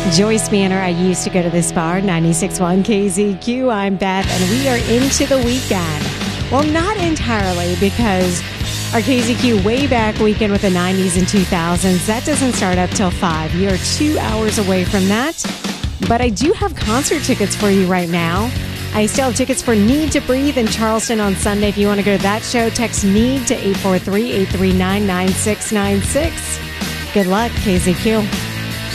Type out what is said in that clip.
Joyce Manor. I used to go to this bar, 96.1 KZQ. I'm Beth, and we are into the weekend. Well, not entirely, because our KZQ way back weekend with the 90s and 2000s, that doesn't start up till 5. You're 2 hours away from that. But I do have concert tickets for you right now. I still have tickets for Need to Breathe in Charleston on Sunday. If you want to go to that show, text NEED to 843-839-9696. Good luck, KZQ.